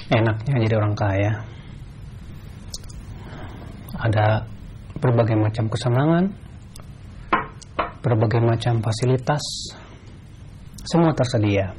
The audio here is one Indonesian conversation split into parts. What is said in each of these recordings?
Enaknya jadi orang kaya. Ada berbagai macam kesenangan, berbagai macam fasilitas, semua tersedia.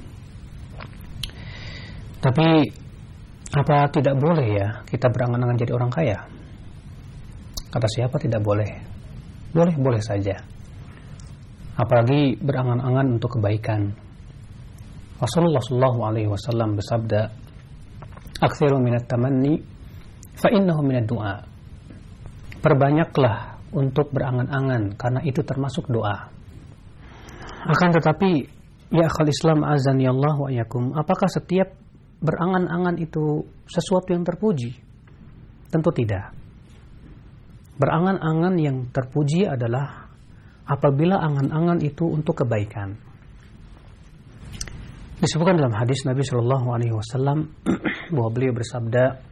Tapi apa tidak boleh ya kita berangan-angan jadi orang kaya? Kata siapa tidak boleh? Boleh saja. Apalagi berangan-angan untuk kebaikan. Rasulullah SAW bersabda, "Aktsiru minat tamanni fa innahu minad du'a." Perbanyaklah untuk berangan-angan karena itu termasuk doa. Akan tetapi ya akhal Islam azani Allah wa iyyakum, apakah setiap berangan-angan itu sesuatu yang terpuji? Tentu tidak. Berangan-angan yang terpuji adalah apabila angan-angan itu untuk kebaikan. Disebutkan dalam hadis Nabi Shallallahu Alaihi Wasallam bahwa beliau bersabda,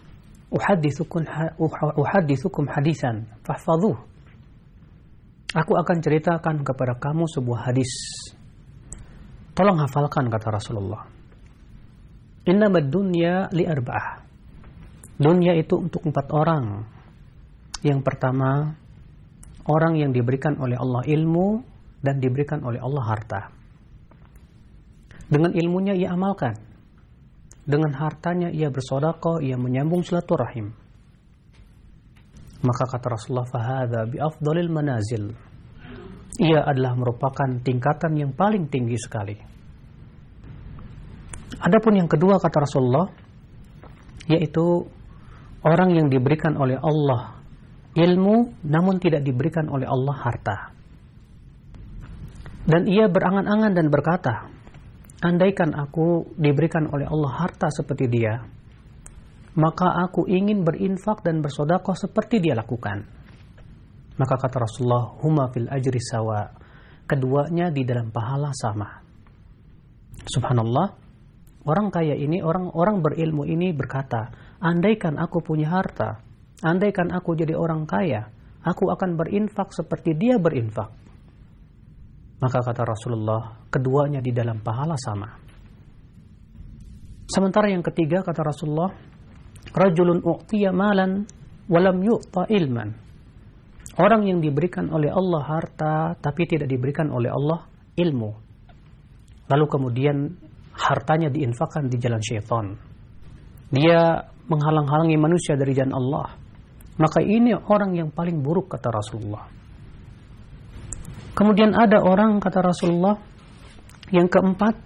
"Uhadithukum hadisan, fahfadhuh." Aku akan ceritakan kepada kamu sebuah hadis. Tolong hafalkan, kata Rasulullah. Innamad dunya li arba'ah. Dunia itu untuk 4 orang. Yang pertama, orang yang diberikan oleh Allah ilmu dan diberikan oleh Allah harta. Dengan ilmunya ia amalkan. Dengan hartanya ia bersedekah, ia menyambung silaturahim. Maka kata Rasulullah, fahadha bi afdalil manazil. Ia adalah merupakan tingkatan yang paling tinggi sekali. Adapun yang kedua kata Rasulullah, yaitu orang yang diberikan oleh Allah ilmu namun tidak diberikan oleh Allah harta. Dan ia berangan-angan dan berkata, andaikan aku diberikan oleh Allah harta seperti dia, maka aku ingin berinfak dan bersedekah seperti dia lakukan. Maka kata Rasulullah, huma fil ajri sawa. Keduanya di dalam pahala sama. Subhanallah, orang kaya ini, orang berilmu ini berkata, andaikan aku punya harta, andaikan aku jadi orang kaya, aku akan berinfak seperti dia berinfak. Maka kata Rasulullah, keduanya di dalam pahala sama. Sementara yang ketiga kata Rasulullah, rajulun u'tiya malan walam yu'ta ilman. Orang yang diberikan oleh Allah harta tapi tidak diberikan oleh Allah ilmu. Lalu kemudian hartanya diinfakkan di jalan syaitan. Dia menghalang-halangi manusia dari jalan Allah. Maka ini orang yang paling buruk kata Rasulullah. Kemudian ada orang kata Rasulullah yang keempat,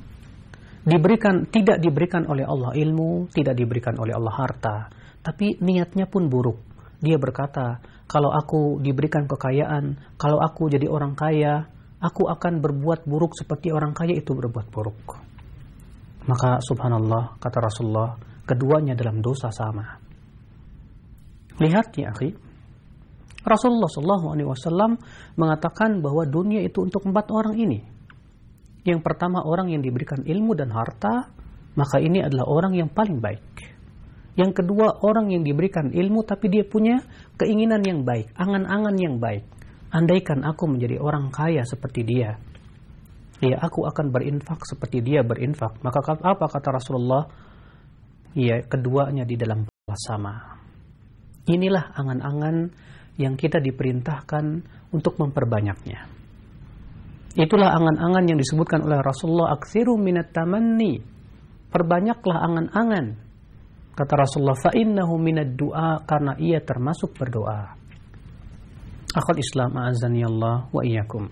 tidak diberikan oleh Allah ilmu, tidak diberikan oleh Allah harta, tapi niatnya pun buruk. Dia berkata, kalau aku diberikan kekayaan, kalau aku jadi orang kaya, aku akan berbuat buruk seperti orang kaya itu berbuat buruk. Maka subhanallah kata Rasulullah, keduanya dalam dosa sama. Lihat ya akhi, Rasulullah SAW mengatakan bahwa dunia itu untuk 4 orang ini. Yang pertama orang yang diberikan ilmu dan harta, maka ini adalah orang yang paling baik. Yang kedua orang yang diberikan ilmu tapi dia punya keinginan yang baik, angan-angan yang baik. Andaikan aku menjadi orang kaya seperti dia, ya aku akan berinfak seperti dia berinfak. Maka apa kata Rasulullah? Ya keduanya di dalam pahala sama. Inilah angan-angan yang kita diperintahkan untuk memperbanyaknya. Itulah angan-angan yang disebutkan oleh Rasulullah, aktsiru minat tamanni. Perbanyaklah angan-angan. Kata Rasulullah, fa innahu minad du'a, karena ia termasuk berdoa. Akhul Islam a'azani Allah wa iyyakum.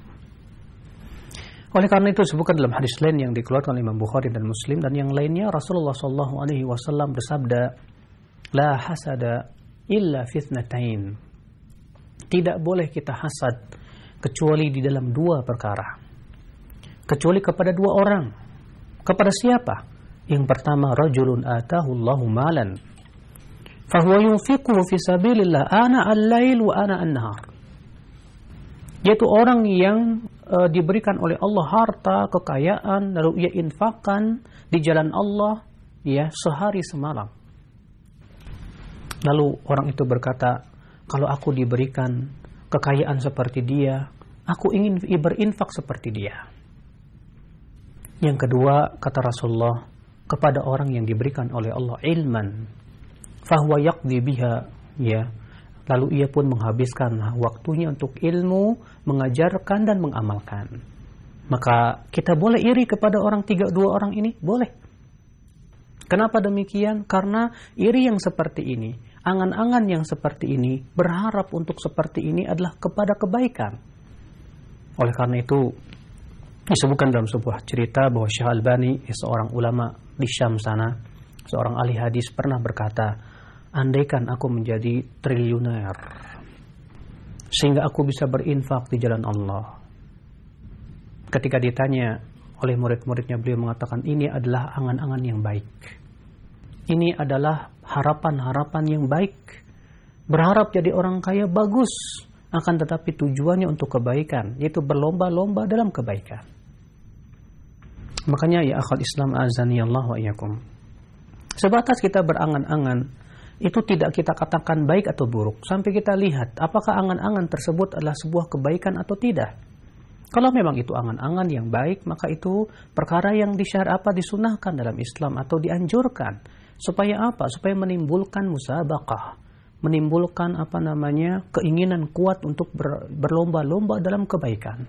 Oleh karena itu disebutkan dalam hadis lain yang dikeluarkan oleh Imam Bukhari dan Muslim dan yang lainnya, Rasulullah SAW bersabda, la hasada illa fitnatain. Tidak boleh kita hasad kecuali di dalam 2 perkara. Kecuali kepada 2 orang. Kepada siapa? Yang pertama, rajulun atahu Allahu malan fahuwa yunfiquhu fi sabilillah ana al-lail wa ana an-nahar. Yaitu orang yang diberikan oleh Allah harta, kekayaan, lalu ia infakkan di jalan Allah ya sehari semalam. Lalu orang itu berkata, kalau aku diberikan kekayaan seperti dia, aku ingin berinfak seperti dia. Yang kedua kata Rasulullah, kepada orang yang diberikan oleh Allah ilman, fahuwa yaqdi biha, ya, lalu ia pun menghabiskan waktunya untuk ilmu, mengajarkan dan mengamalkan. Maka kita boleh iri kepada dua orang ini? Boleh. Kenapa demikian? Karena iri yang seperti ini, angan-angan yang seperti ini, berharap untuk seperti ini adalah kepada kebaikan. Oleh karena itu, disebutkan dalam sebuah cerita bahwa Syekh Albani, seorang ulama di Syam sana, seorang ahli hadis, pernah berkata, andaikan aku menjadi triliuner sehingga aku bisa berinfak di jalan Allah. Ketika ditanya oleh murid-muridnya, beliau mengatakan, ini adalah angan-angan yang baik. Ini adalah harapan-harapan yang baik. Berharap jadi orang kaya bagus, akan tetapi tujuannya untuk kebaikan, yaitu berlomba-lomba dalam kebaikan. Makanya ya akhal Islam azani Allah wa iyyakum, sebatas kita berangan-angan, itu tidak kita katakan baik atau buruk, sampai kita lihat apakah angan-angan tersebut adalah sebuah kebaikan atau tidak. Kalau memang itu angan-angan yang baik, maka itu perkara yang disunahkan dalam Islam atau dianjurkan. Supaya apa? Supaya menimbulkan musabaqah, menimbulkan keinginan kuat untuk berlomba-lomba dalam kebaikan.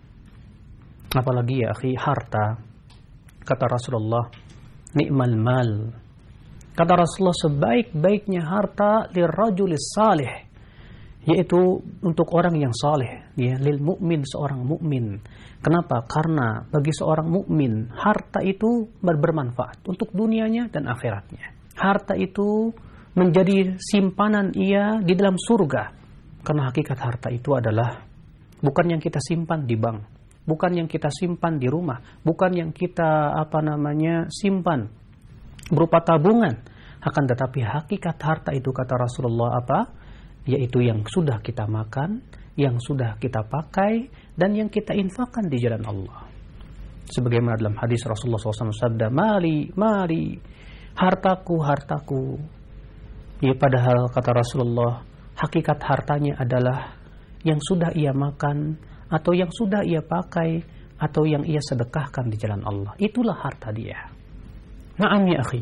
Apalagi ya akhi, harta. Kata Rasulullah, ni'mal mal. Kata Rasulullah, sebaik-baiknya harta lirrajulis salih, yaitu untuk orang yang saleh, ya, lil mukmin, seorang mukmin. Kenapa? Karena bagi seorang mukmin harta itu bermanfaat untuk dunianya dan akhiratnya. Harta itu menjadi simpanan ia di dalam surga. Karena hakikat harta itu adalah bukan yang kita simpan di bank, bukan yang kita simpan di rumah, bukan yang kita simpan berupa tabungan. Akan tetapi hakikat harta itu, kata Rasulullah, yaitu yang sudah kita makan, yang sudah kita pakai, dan yang kita infakkan di jalan Allah. Sebagaimana dalam hadis Rasulullah SAW sabda, mali, hartaku, hartaku. Ya, padahal kata Rasulullah, hakikat hartanya adalah yang sudah ia makan, atau yang sudah ia pakai, atau yang ia sedekahkan di jalan Allah. Itulah harta dia. Na'am ya akhi.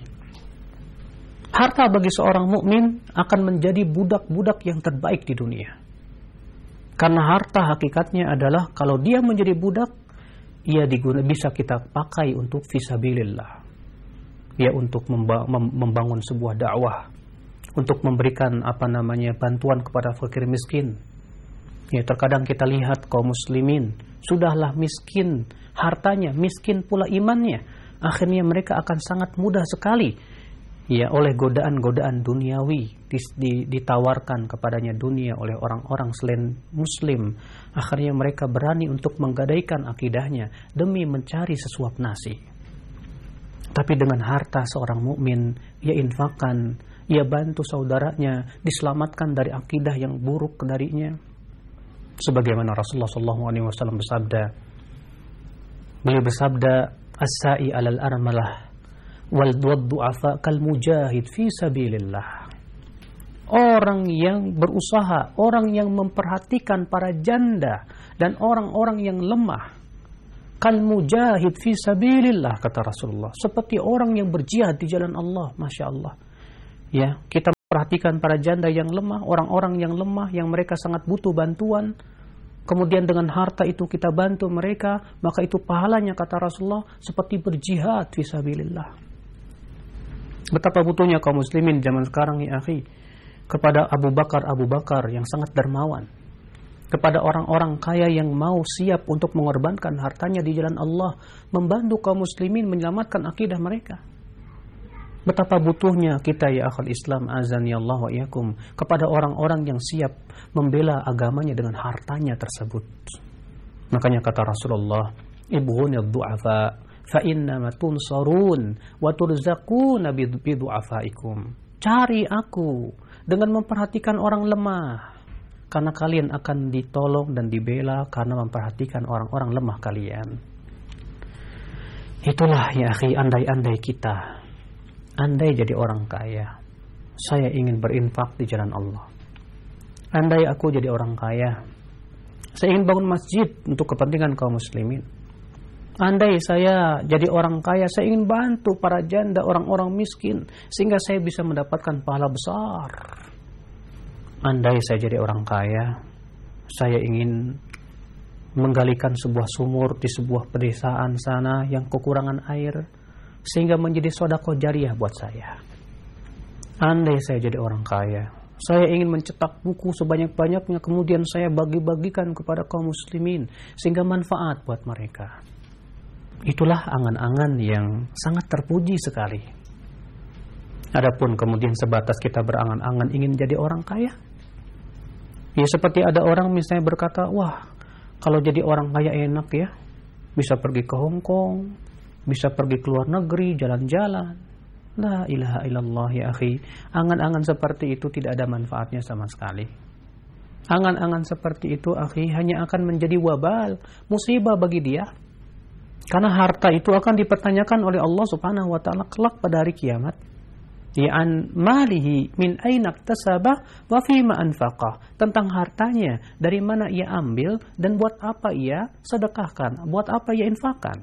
Harta bagi seorang mukmin akan menjadi budak-budak yang terbaik di dunia. Karena harta hakikatnya adalah kalau dia menjadi budak, ia bisa kita pakai untuk fisabilillah. Ya, untuk membangun sebuah dakwah, untuk memberikan bantuan kepada fakir miskin. Ya, terkadang kita lihat kaum muslimin sudahlah miskin hartanya, miskin pula imannya. Akhirnya mereka akan sangat mudah sekali, ya, oleh godaan-godaan duniawi ditawarkan kepadanya dunia oleh orang-orang selain muslim. Akhirnya mereka berani untuk menggadaikan akidahnya demi mencari sesuap nasi. Tapi dengan harta seorang mukmin, ia infakkan, ia bantu saudaranya diselamatkan dari akidah yang buruk darinya. Sebagaimana Rasulullah SAW bersabda, beliau bersabda, as-sa'i alal armalah wal du'afa kal mujahid fi sabilillah. Orang yang berusaha, orang yang memperhatikan para janda dan orang-orang yang lemah, kal mujahid fi sabilillah, kata Rasulullah, seperti orang yang berjihad di jalan Allah. Masya Allah. Ya, kita perhatikan para janda yang lemah, orang-orang yang lemah, yang mereka sangat butuh bantuan. Kemudian dengan harta itu kita bantu mereka, maka itu pahalanya, kata Rasulullah, seperti berjihad fi sabilillah. Betapa butuhnya kaum muslimin zaman sekarang ya akhi kepada Abu Bakar yang sangat dermawan, kepada orang-orang kaya yang mau siap untuk mengorbankan hartanya di jalan Allah, membantu kaum muslimin menyelamatkan akidah mereka. Betapa butuhnya kita ya akhal Islam azani Allah wa iyyakum kepada orang-orang yang siap membela agamanya dengan hartanya tersebut. Makanya kata Rasulullah, ibghunid du'afa fa innama tunsarun wa turzaquna bi du'afaikum. Cari aku dengan memperhatikan orang lemah, karena kalian akan ditolong dan dibela karena memperhatikan orang-orang lemah kalian. Itulah ya akhi, andai-andai kita, andai jadi orang kaya, saya ingin berinfak di jalan Allah. Andai aku jadi orang kaya, saya ingin bangun masjid untuk kepentingan kaum muslimin. Andai saya jadi orang kaya, saya ingin bantu para janda, orang-orang miskin, sehingga saya bisa mendapatkan pahala besar. Andai saya jadi orang kaya, saya ingin menggalikan sebuah sumur di sebuah pedesaan sana yang kekurangan air, sehingga menjadi sedekah jariah buat saya. Andai saya jadi orang kaya, saya ingin mencetak buku sebanyak-banyaknya, kemudian saya bagi-bagikan kepada kaum muslimin, sehingga manfaat buat mereka. Itulah angan-angan yang sangat terpuji sekali. Adapun kemudian sebatas kita berangan-angan ingin jadi orang kaya, ya seperti ada orang misalnya berkata, wah, kalau jadi orang kaya enak ya, bisa pergi ke Hong Kong, bisa pergi ke luar negeri, jalan-jalan. La ilaha illallah ya akhi. Angan-angan seperti itu tidak ada manfaatnya sama sekali. Angan-angan seperti itu akhi hanya akan menjadi wabal, musibah bagi dia. Karena harta itu akan dipertanyakan oleh Allah Subhanahu wa taala kelak pada hari kiamat. An malihi min aina iktasaba wa fima anfaqa, tentang hartanya, dari mana ia ambil dan buat apa ia sedekahkan, buat apa ia infakkan.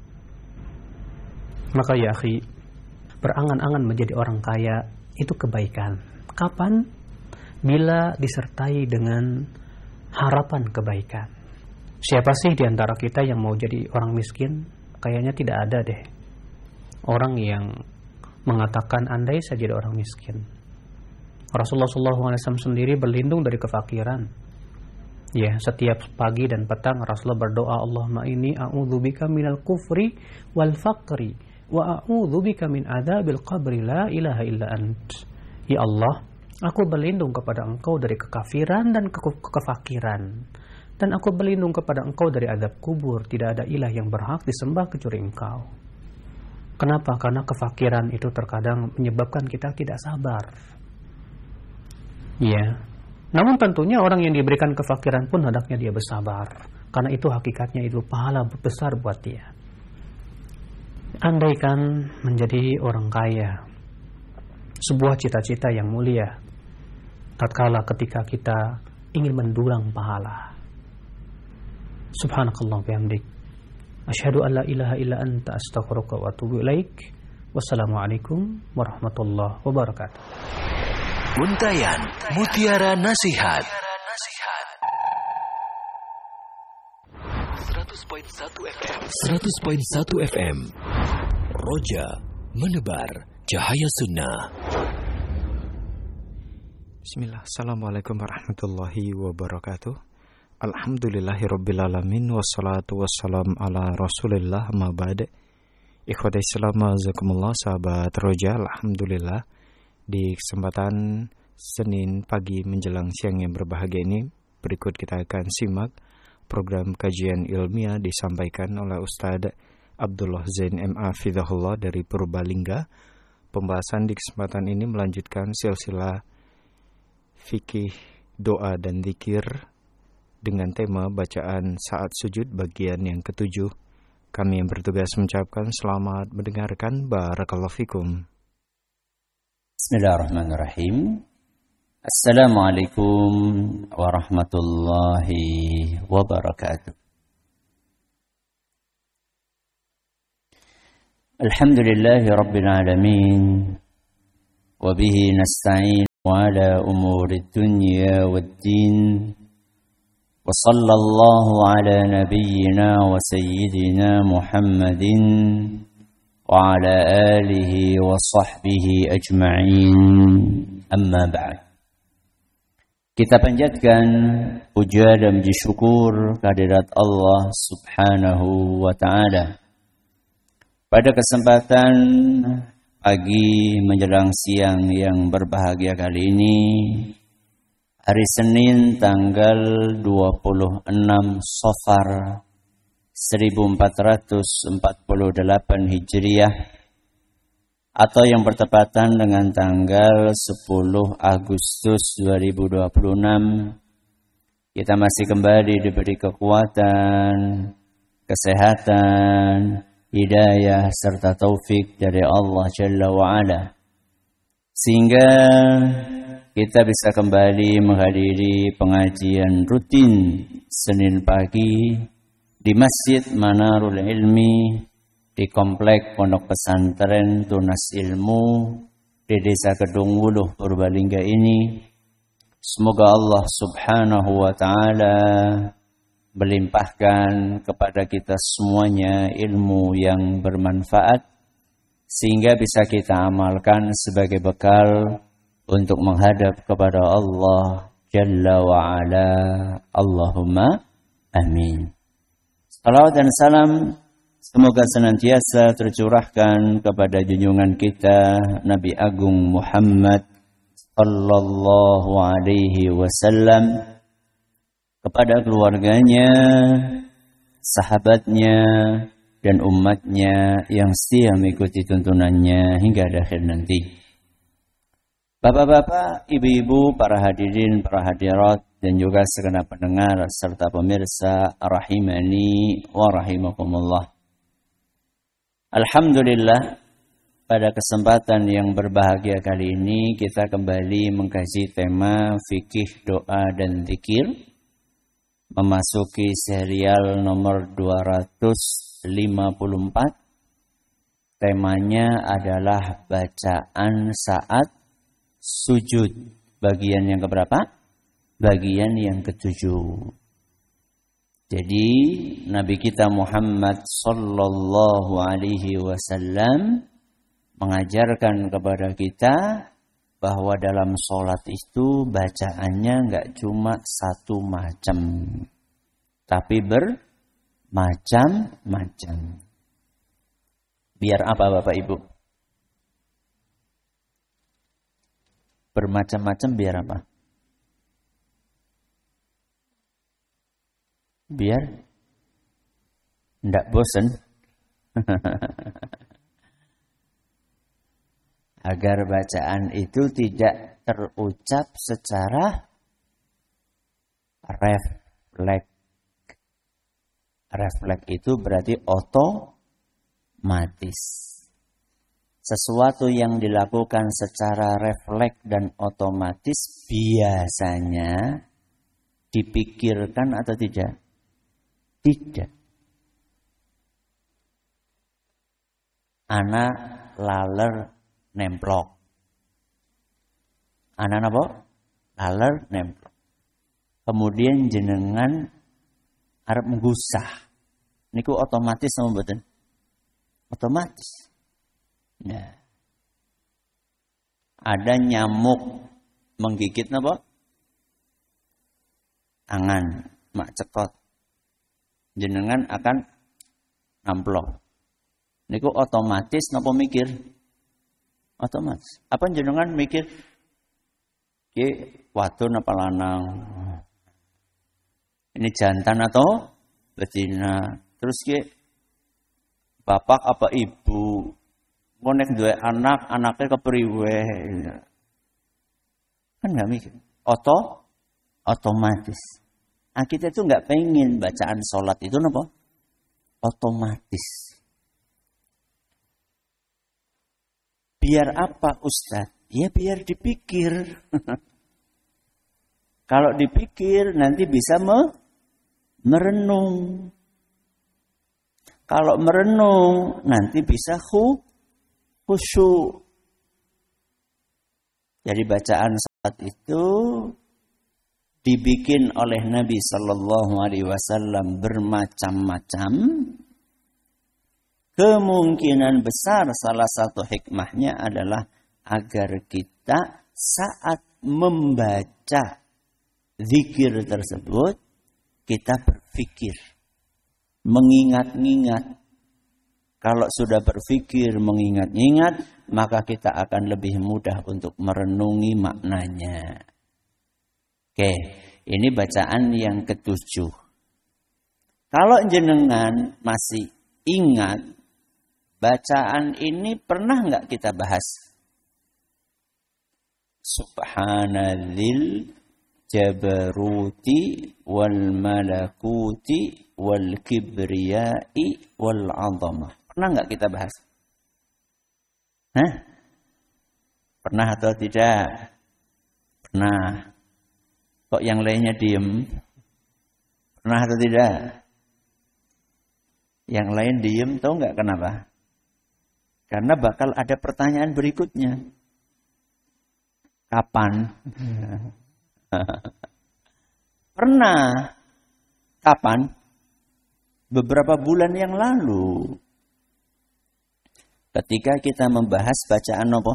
Maka ya akhi, berangan-angan menjadi orang kaya itu kebaikan. Kapan? Bila disertai dengan harapan kebaikan. Siapa sih di antara kita yang mau jadi orang miskin? Kayaknya tidak ada deh orang yang mengatakan andai saya jadi orang miskin. Rasulullah SAW sendiri berlindung dari kefakiran. Ya, setiap pagi dan petang Rasulullah berdoa, Allahumma inni a'udzubika minal kufri wal faqri wa a'udzubika min adzabil qabri la ilaha illa ant. Ya Allah, aku berlindung kepada Engkau dari kekafiran dan kefakiran. Dan aku berlindung kepada Engkau dari azab kubur. Tidak ada ilah yang berhak disembah kecuali Engkau. Kenapa? Karena kefakiran itu terkadang menyebabkan kita tidak sabar. Ya. Namun tentunya orang yang diberikan kefakiran pun hendaknya dia bersabar. Karena itu hakikatnya itu pahala besar buat dia. Andaikan menjadi orang kaya, sebuah cita-cita yang mulia, tatkala ketika kita ingin mendulang pahala. Subhanakallah bihamdik, asyhadu an la ilaha illa anta, astaghfiruka wa atubu ilaik. Wassalamualaikum warahmatullahi wabarakatuh. Untayan Mutiara Nasihat 100.1 FM Roja menebar cahaya sunnah. Bismillah. Assalamualaikum warahmatullahi wabarakatuh. Alhamdulillahirrabbilalamin. Wassalatu wassalam ala rasulillah ma ba'd. Ikhwati Islam azakumullah, sahabat Roja. Alhamdulillah, di kesempatan Senin pagi menjelang siang yang berbahagia ini, berikut kita akan simak program kajian ilmiah disampaikan oleh Ustadz Abdullah Zain M.A. Fidahullah dari Purbalingga. Pembahasan di kesempatan ini melanjutkan silsilah fikih, doa dan zikir dengan tema bacaan saat sujud bagian yang ke-7. Kami yang bertugas mengucapkan selamat mendengarkan. Barakallahu fikum. Bismillahirrahmanirrahim. Assalamualaikum warahmatullahi wabarakatuh. Alhamdulillahi rabbil alamin, wa bihi nasta'in ala umuri dunya waddin. Wa sallallahu ala nabiyyina wa sayyidina Muhammadin wa ala alihi wa sahbihi ajma'in. Amma ba'd. Kita panjatkan puja dan puji syukur kehadirat Allah Subhanahu wa taala. Pada kesempatan pagi menjelang siang yang berbahagia kali ini, hari Senin tanggal 26 Safar 1448 Hijriah, atau yang bertepatan dengan tanggal 10 Agustus 2026, kita masih kembali diberi kekuatan, kesehatan, hidayah serta taufik dari Allah Jalla wa'ala, sehingga kita bisa kembali menghadiri pengajian rutin Senin pagi di Masjid Manarul Ilmi, di Komplek Pondok Pesantren Tunas Ilmu di Desa Kedung Wuluh Purbalingga ini. Semoga Allah Subhanahu wa taala melimpahkan kepada kita semuanya ilmu yang bermanfaat sehingga bisa kita amalkan sebagai bekal untuk menghadap kepada Allah Jalla wa Ala. Allahumma amin. Salawat dan salam semoga senantiasa tercurahkan kepada junjungan kita Nabi Agung Muhammad sallallahu alaihi wasallam, kepada keluarganya, sahabatnya, dan umatnya yang setia mengikuti tuntunannya hingga akhir nanti. Bapak-bapak, ibu-ibu, para hadirin, para hadirat, dan juga segenap pendengar serta pemirsa rahimani wa rahimakumullah. Alhamdulillah, pada kesempatan yang berbahagia kali ini kita kembali mengkaji tema fikih, doa, dan zikir, memasuki serial nomor 254. Temanya adalah bacaan saat sujud. Bagian yang keberapa? Bagian yang ketujuh. Jadi Nabi kita Muhammad sallallahu alaihi wasallam mengajarkan kepada kita bahwa dalam sholat itu bacaannya enggak cuma satu macam, tapi bermacam-macam. Biar apa Bapak Ibu? Bermacam-macam biar apa? Biar enggak bosan. Agar bacaan itu tidak terucap secara refleks. Refleks itu berarti otomatis. Sesuatu yang dilakukan secara refleks dan otomatis biasanya dipikirkan atau tidak? Tidak. Anak laler nemplok. Anak apa? Laler nemplok. Kemudian jenengan arep menggusah. Niku otomatis sama mboten? Otomatis. Nah. Ada nyamuk menggigit napa? Tangan, mak cekot. Jenengan akan namplok. Niku otomatis napa mikir? Otomatis. Apa jenengan mikir? Ki wadon apa lanang? Ini jantan atau betina? Terus ki bapak apa ibu? Ngonek duwe anak, anaknya kepriwe? Kan nggak mikir. Otomatis. Nah, kita itu nggak pengen bacaan sholat itu apa? Otomatis. Biar apa Ustadz? Ya biar dipikir. Kalau dipikir nanti bisa merenung. Kalau merenung nanti bisa khusyuk. Jadi bacaan salat itu dibikin oleh Nabi Sallallahu Alaihi Wasallam bermacam-macam. Kemungkinan besar salah satu hikmahnya adalah agar kita saat membaca zikir tersebut kita berpikir, mengingat-ingat. Kalau sudah berpikir, mengingat-ingat, maka kita akan lebih mudah untuk merenungi maknanya. Oke, ini bacaan yang ketujuh. Kalau jenengan masih ingat, bacaan ini pernah nggak kita bahas? Subhanallil jabaruti wal malakuti wal kibriyai wal azamah. Pernah nggak kita bahas? Hah? Pernah atau tidak? Pernah. Kok yang lainnya diem? Pernah atau tidak? Yang lain diem, tahu nggak kenapa? Karena bakal ada pertanyaan berikutnya. Kapan? Pernah. Kapan? Beberapa bulan yang lalu. Ketika kita membahas bacaan apa?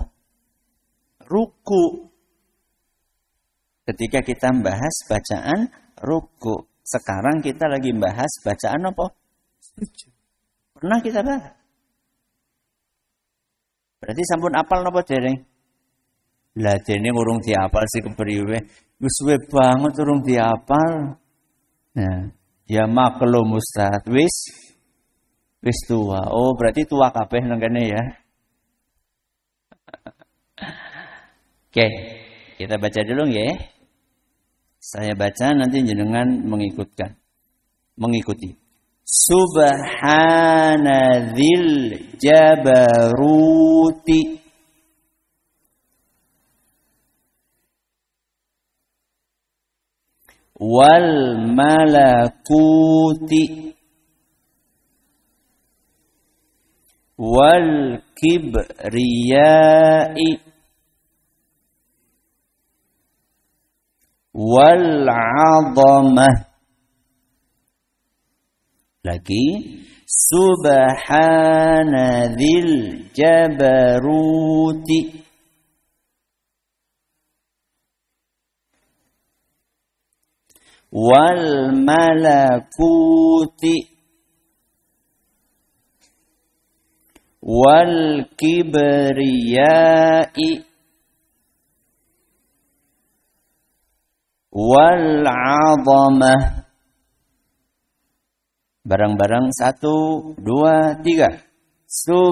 Ruku. Ketika kita membahas bacaan ruku. Sekarang kita lagi membahas bacaan apa? Pernah kita bahas? Berarti sampun apal napa dereng? Lah dene urung diapal sih kepriwe? Wis suwe banget urung diapal. Nah, ya maklum Ustaz, wis tua. Oh, berarti tua kabeh nang kene ya. Oke, kita baca dulu ya. Saya baca nanti jenengan mengikuti. Subhanadzil jabaruti wal malakuti wal kibriyai wal 'azamah. Lagi subhanadzil jabaruti wal malakuti wal kibriyai wal 'azamah. Barang-barang 1, 2, 3. Subhanadzil